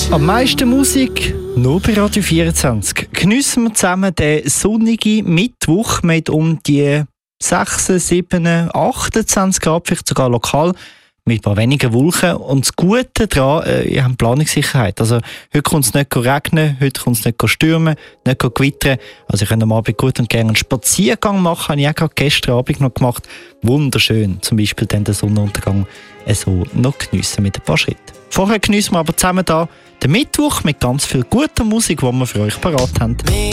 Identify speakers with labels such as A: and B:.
A: Am meisten Musik nur bei Radio 24. Geniessen wir zusammen den sonnigen Mittwoch mit um die 6, 7, 28 Grad, vielleicht sogar lokal, mit ein paar wenigen Wolken. Und das Gute daran, ihr habt Planungssicherheit. Also, heute kommt es nicht regnen, heute kommt es nicht stürmen, nicht gewittern. Also, ihr könnt am Abend gut und gerne einen Spaziergang machen. Habe ich auch gerade gestern Abend noch gemacht. Wunderschön. Zum Beispiel dann den Sonnenuntergang so noch geniessen mit ein paar Schritten. Vorher geniessen wir aber zusammen da den Mittwoch mit ganz viel guter Musik, die wir für euch parat haben.